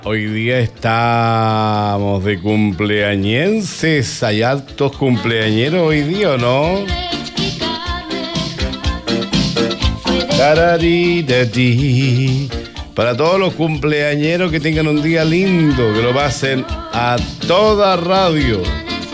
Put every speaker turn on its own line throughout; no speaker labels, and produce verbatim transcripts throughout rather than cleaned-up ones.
Hoy día estamos de cumpleañenses. ¿Hay altos cumpleañeros hoy día o no? Tararirati. Para todos los cumpleañeros que tengan un día lindo, que lo pasen a toda radio.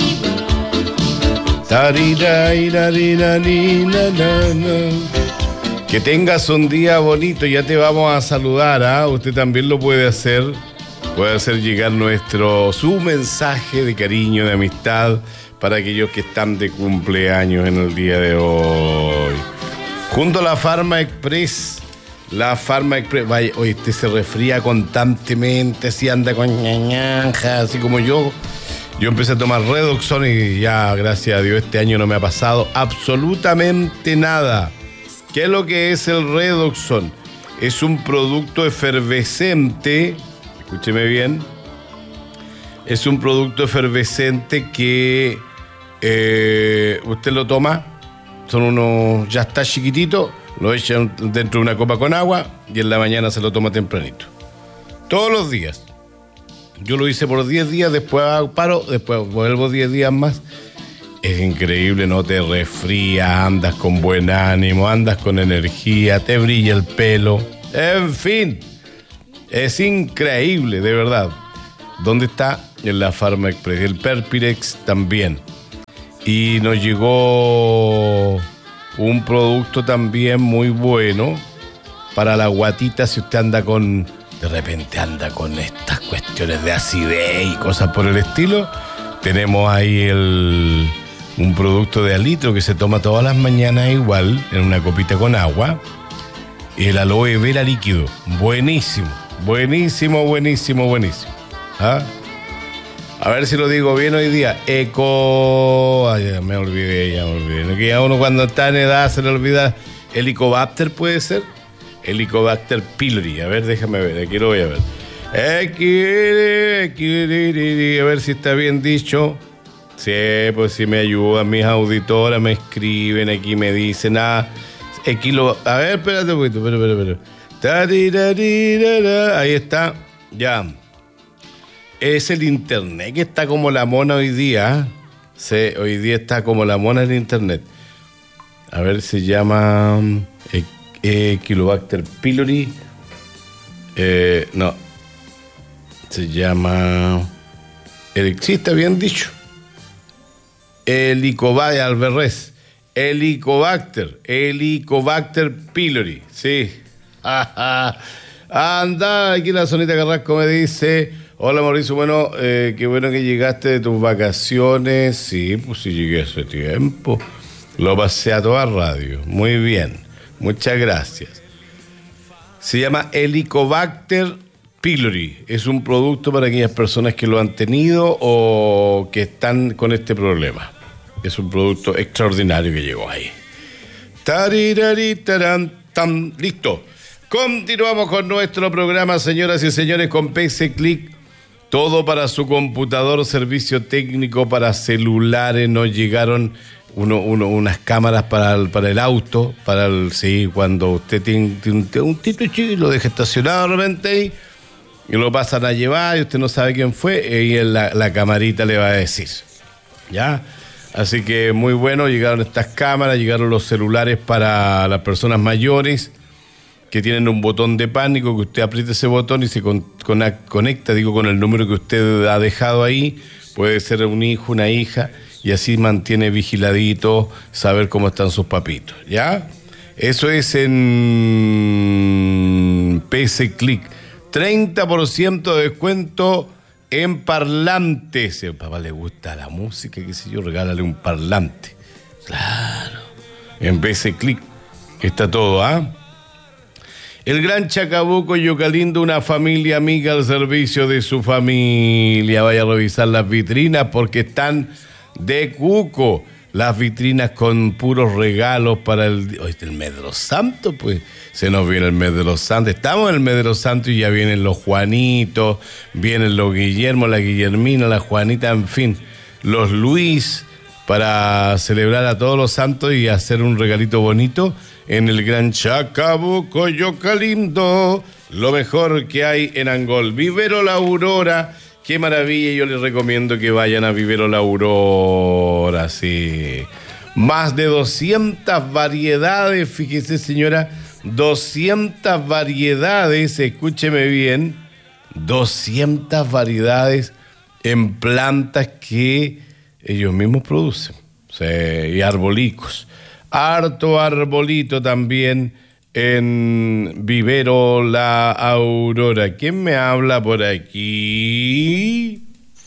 Que tengas un día bonito, ya te vamos a saludar, ¿ah? ¿eh? Usted también lo puede hacer. Puede hacer llegar nuestro su mensaje de cariño, de amistad para aquellos que están de cumpleaños en el día de hoy. Junto a la Pharma Express, la Pharma Express, vaya, oye, este se resfría constantemente, así anda con ñañanja, así como yo. Yo empecé a tomar Redoxon y ya, gracias a Dios, este año no me ha pasado absolutamente nada. ¿Qué es lo que es el Redoxon? Es un producto efervescente. Escúcheme bien, es un producto efervescente que eh, usted lo toma, son unos, ya está chiquitito, lo echa dentro de una copa con agua y en la mañana se lo toma tempranito. Todos los días. Yo lo hice por diez días, después paro, después vuelvo diez días más. Es increíble, no te resfría, andas con buen ánimo, andas con energía, te brilla el pelo, en fin. Es increíble, de verdad. ¿Dónde está? En la Pharma Express. El Perpirex también. Y nos llegó un producto también muy bueno para la guatita. Si usted anda con, de repente anda con estas cuestiones de acidez y cosas por el estilo, tenemos ahí el, un producto de alitro que se toma todas las mañanas igual, en una copita con agua. El aloe vera líquido. Buenísimo. Buenísimo, buenísimo, buenísimo. ¿Ah? A ver si lo digo bien hoy día. Eco... Ay, ya me olvidé, ya me olvidé. Que ya uno cuando está en edad se le olvida. Helicobacter puede ser. Helicobacter pylori. A ver, déjame ver. Aquí lo voy a ver. A ver si está bien dicho. Sí, pues si me ayudan mis auditoras, me escriben aquí, me dicen. Ah, equilo... A ver, espérate un poquito. Espera, espera, espera. Ahí está, ya. Es el internet que está como la mona hoy día. Sí, hoy día está como la mona en internet. A ver, se llama Helicobacter pylori. Eh, no. Se llama. Sí, está bien dicho. Helicobacter alberres. Helicobacter. Helicobacter pylori. Sí. Anda, aquí la Sonita Carrasco me dice: hola Mauricio, bueno, eh, qué bueno que llegaste de tus vacaciones. Sí, pues sí llegué hace tiempo. Lo pasé a toda radio. Muy bien, muchas gracias. Se llama Helicobacter pylori. Es un producto para aquellas personas que lo han tenido o que están con este problema. Es un producto extraordinario que llegó ahí. Tariraritaran, tam, listo. Continuamos con nuestro programa, señoras y señores, con P C Click. Todo para su computador, servicio técnico para celulares. Nos llegaron uno, uno, unas cámaras para el, para el auto, para el, sí, cuando usted tiene, tiene un tito chico y lo deja estacionado de repente ahí, y lo pasan a llevar y usted no sabe quién fue, y la, la camarita le va a decir, ¿ya? Así que muy bueno, llegaron estas cámaras, llegaron los celulares para las personas mayores que tienen un botón de pánico, que usted aprieta ese botón y se con, con, conecta, digo, con el número que usted ha dejado ahí. Puede ser un hijo, una hija, y así mantiene vigiladito, saber cómo están sus papitos, ¿ya? Eso es en P C Click. treinta por ciento de descuento en parlantes. Si al papá le gusta la música, qué sé yo, regálale un parlante. Claro. En P C Click está todo, ¿ah? El Gran Chacabuco, Yocalindo, una familia amiga al servicio de su familia. Vaya a revisar las vitrinas porque están de cuco. Las vitrinas con puros regalos para el, oh, el mes de los santos, pues. Se nos viene el mes de los santos. Estamos en el mes de los santos y ya vienen los Juanitos, vienen los Guillermo, la Guillermina, la Juanita, en fin. Los Luis, para celebrar a todos los santos y hacer un regalito bonito en el Gran Chacabuco, Yocalindo, lo mejor que hay en Angol. Vivero La Aurora, qué maravilla, yo les recomiendo que vayan a Vivero La Aurora, sí. Más de doscientas variedades, fíjese señora, doscientas variedades, escúcheme bien, doscientas variedades en plantas que ellos mismos producen, sí, y arbolicos. Harto arbolito también en Vivero La Aurora. ¿Quién me habla por aquí?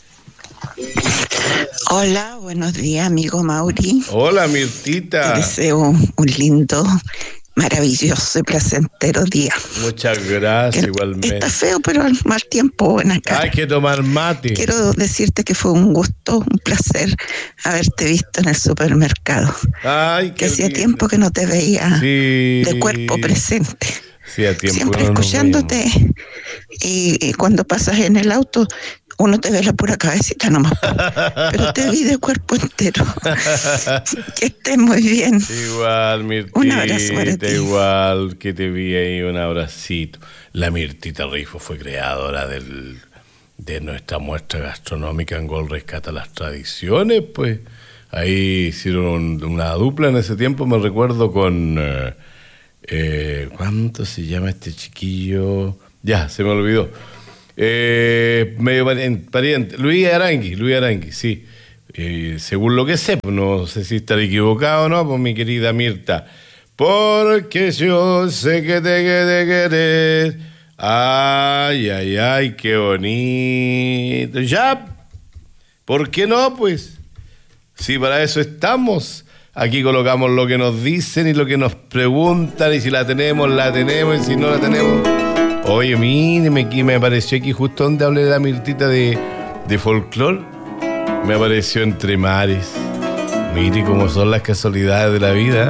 Hola, buenos días, amigo Mauri.
Hola, Mirtita.
Te deseo un, un lindo, maravilloso y placentero día.
Muchas gracias,
que
igualmente.
Está feo, pero al mal tiempo buena cara.
Hay que tomar mate.
Quiero decirte que fue un gusto, un placer haberte visto en el supermercado.
Ay, qué
que hacía
lindo.
tiempo que no te veía
Sí.
de cuerpo presente.
Sí, a tiempo
Siempre
no nos
escuchándote y, y cuando pasas en el auto uno te ve la pura cabecita nomás, pero te vi de cuerpo entero. Que estés muy bien.
Igual, Mirtita,
Un abrazo para ti.
igual que te vi ahí, un abracito. La Mirtita Rifo fue creadora del, de nuestra muestra gastronómica Angol Rescata las Tradiciones, pues. Ahí hicieron una dupla en ese tiempo, me recuerdo con... Eh, eh, ¿cuánto se llama este chiquillo? Ya, se me olvidó. Eh, medio pariente, pariente, Luis Arangui, Luis Arangui, sí. Eh, según lo que sé, pues no sé si estaré equivocado o no, pues mi querida Mirta. Porque yo sé que te que querés. Ay, ay, ay, qué bonito. Ya, ¿por qué no, pues? Sí, para eso estamos. Aquí colocamos lo que nos dicen y lo que nos preguntan, y si la tenemos, la tenemos, y si no la tenemos... Oye, míreme, aquí me apareció aquí justo donde hablé de la Mirtita de, de folclore. Me apareció Entre Mares. Mire cómo son las casualidades de la vida.